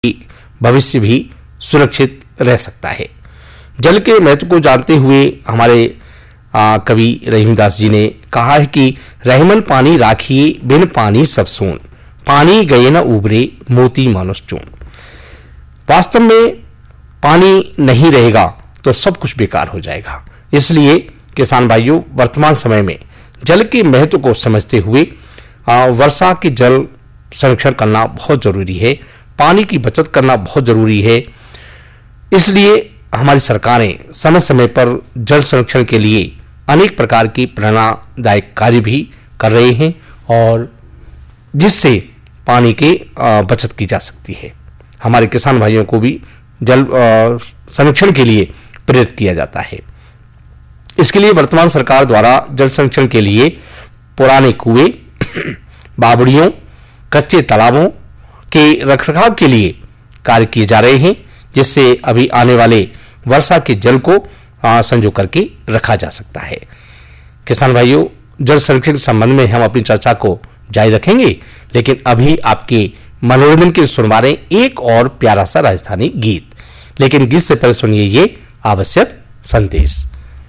भविष्य भी सुरक्षित रह सकता है। जल के महत्व को जानते हुए हमारे कवि रहीमदास जी ने कहा है कि रहमन पानी राखिए बिन पानी सब सून, पानी गए न उबरे मोती मानुष चून। वास्तव में पानी नहीं रहेगा तो सब कुछ बेकार हो जाएगा। इसलिए किसान भाइयों, वर्तमान समय में जल के महत्व को समझते हुए वर्षा के जल संरक्षण करना बहुत जरूरी है, पानी की बचत करना बहुत जरूरी है। इसलिए हमारी सरकारें समय समय पर जल संरक्षण के लिए अनेक प्रकार की प्रेरणादायक कार्य भी कर रहे हैं और जिससे पानी के बचत की जा सकती है। हमारे किसान भाइयों को भी जल संरक्षण के लिए प्रेरित किया जाता है। इसके लिए वर्तमान सरकार द्वारा जल संरक्षण के लिए पुराने कुएं, बावड़ियों, कच्चे तालाबों के रखरखाव के लिए कार्य किए जा रहे हैं, जिससे अभी आने वाले वर्षा के जल को संजो करके रखा जा सकता है। किसान भाइयों, जल संरक्षण के संबंध में हम अपनी चर्चा को जारी रखेंगे, लेकिन अभी आपके मनोरंजन के सुनवा रहे एक और प्यारा सा राजस्थानी गीत। लेकिन गीत से पहले सुनिए ये आवश्यक संदेश।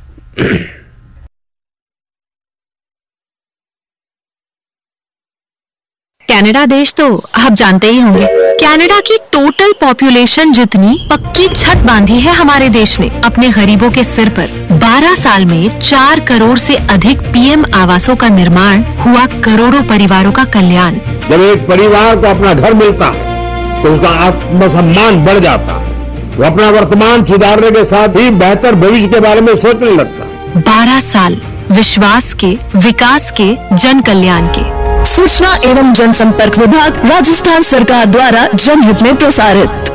कनाडा देश तो आप जानते ही होंगे। कनाडा की टोटल पॉपुलेशन जितनी पक्की छत बांधी है हमारे देश ने अपने गरीबों के सिर पर। 12 साल में 4 करोड़ से अधिक पीएम आवासों का निर्माण हुआ, करोड़ों परिवारों का कल्याण। जब एक परिवार को अपना घर मिलता है तो उसका आत्मसम्मान बढ़ जाता है, वो अपना वर्तमान सुधारने के साथ ही बेहतर भविष्य के बारे में सोचने लगता है। 12 साल विश्वास के, विकास के, जन कल्याण के। सूचना एवं जनसंपर्क विभाग, राजस्थान सरकार द्वारा जनहित में प्रसारित।